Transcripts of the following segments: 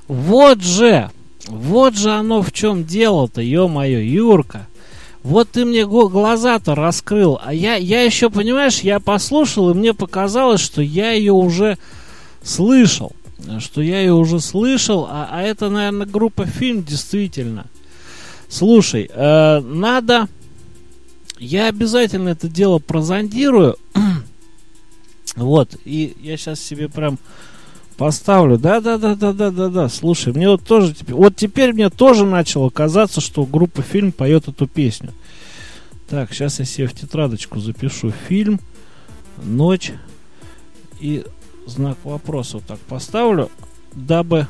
Вот же оно в чем дело-то, ё-моё, Юрка. Вот ты мне глаза-то раскрыл. А я еще, понимаешь, я послушал, и мне показалось, что я ее уже слышал. А это, наверное, группа «Фильм», действительно. Слушай, надо... Я обязательно это дело прозондирую. Вот, и я сейчас себе прям поставлю. Да. Слушай, мне вот тоже теперь мне тоже начало казаться, что группа «Фильм» поет эту песню. Так, сейчас я себе в тетрадочку запишу «Фильм», «Ночь» и знак вопроса вот так поставлю, дабы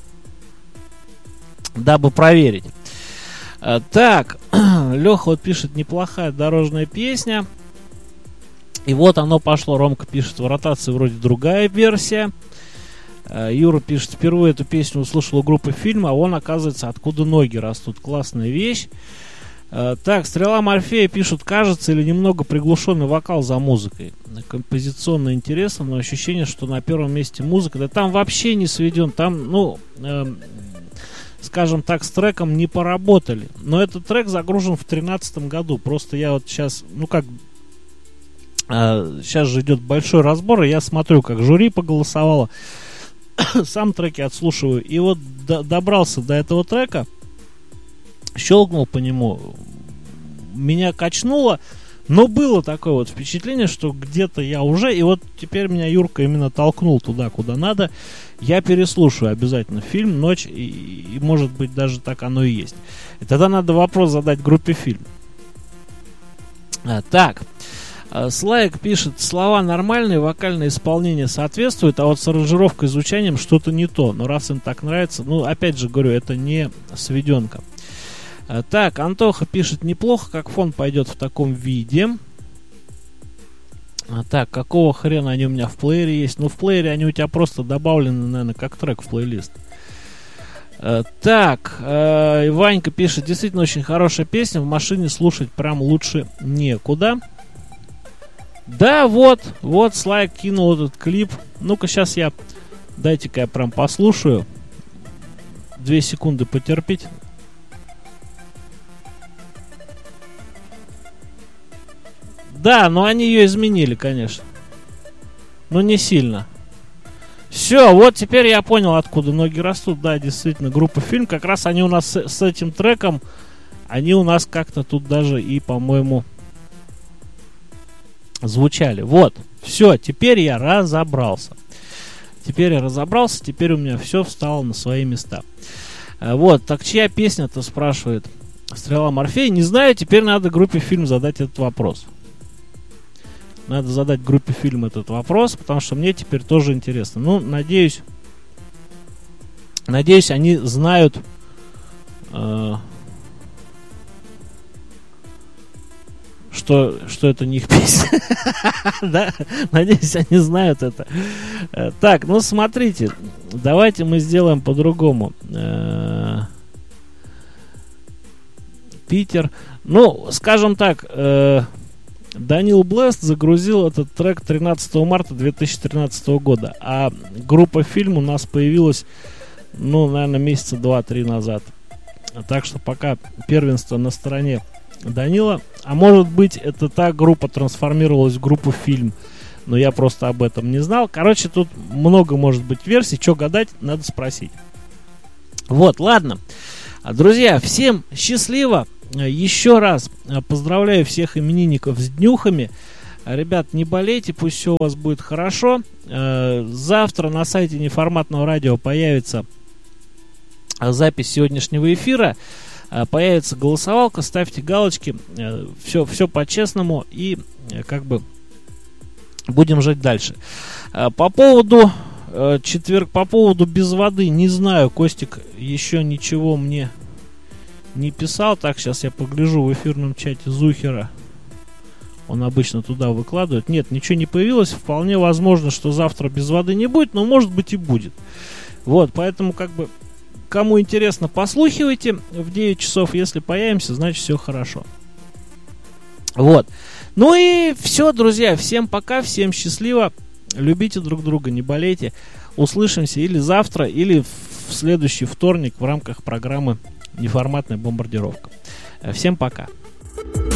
проверить. Так, Леха вот пишет: неплохая дорожная песня. И вот оно пошло. Ромка пишет: в ротации вроде другая версия. Юра пишет: впервые эту песню услышал у группы «Фильм», а он, оказывается, откуда ноги растут. Классная вещь. Так, Стрела Морфея пишет: кажется, или немного приглушенный вокал за музыкой. Композиционно интересно, но ощущение, что на первом месте музыка. Да там вообще не сведен. Там, скажем так, с треком не поработали. Но этот трек загружен в 2013 году. Просто я вот сейчас, сейчас же идет большой разбор, и я смотрю, как жюри поголосовало. Сам треки отслушиваю. И вот добрался до этого трека, щелкнул по нему, меня качнуло, но было такое вот впечатление, что где-то я уже, и вот теперь меня Юрка именно толкнул туда, куда надо. Я переслушаю обязательно фильм «Ночь», и может быть даже так оно и есть. И тогда надо вопрос задать группе «Фильм». Так, Слайк пишет: слова нормальные, вокальное исполнение соответствует, а вот с аранжировкой и звучанием что-то не то. Но раз им так нравится, опять же говорю, это не сведенка. Так, Антоха пишет: неплохо, как фон пойдет в таком виде. Так, какого хрена они у меня в плеере есть? В плеере они у тебя просто добавлены, наверное, как трек в плейлист. Так, Ванька пишет: действительно очень хорошая песня, в машине слушать прям лучше некуда. Да, вот Слайк кинул этот клип. Ну-ка, сейчас дайте-ка я прям послушаю. 2 секунды потерпеть. Да, но они ее изменили, конечно. Но не сильно. Все, вот теперь я понял, откуда ноги растут. Да, действительно, группа «Фильм». Как раз они у нас с этим треком, они у нас как-то тут даже и, по-моему, звучали. Вот, все, теперь я разобрался. Теперь у меня все встало на свои места. Вот, так чья песня-то, спрашивает Стрела Морфея? Не знаю, теперь надо группе «Фильм» задать этот вопрос. Надо задать группе «Фильм» этот вопрос, потому что мне теперь тоже интересно. Надеюсь, они знают, что это не их песня. Да? Надеюсь, они знают это. Так, смотрите, давайте мы сделаем по-другому. Питер. Скажем так, Данил Блест загрузил этот трек 13 марта 2013 года, а группа «Фильм» у нас появилась, наверное, месяца 2-3 назад. Так что пока первенство на стороне Данила. А может быть, это та группа трансформировалась в группу «Фильм», но я просто об этом не знал. Короче, тут много может быть версий. Что гадать, надо спросить. Вот, ладно. Друзья, всем счастливо. Еще раз поздравляю всех именинников с днюхами. Ребят, не болейте, пусть все у вас будет хорошо. Завтра на сайте Неформатного радио появится запись сегодняшнего эфира. Появится голосовалка, ставьте галочки. Все по-честному. И будем жить дальше. По поводу четверг, по поводу без воды, не знаю, Костик еще ничего мне не писал. Так, сейчас я погляжу в эфирном чате Зухера. Он обычно туда выкладывает. Нет, ничего не появилось. Вполне возможно, что завтра без воды не будет, но может быть и будет. Вот, поэтому кому интересно, послухивайте в 9 часов. Если появимся, значит все хорошо. Вот. И все, друзья. Всем пока, всем счастливо. Любите друг друга, не болейте. Услышимся или завтра, или в следующий вторник в рамках программы «Неформатная бомбардировка». Всем пока.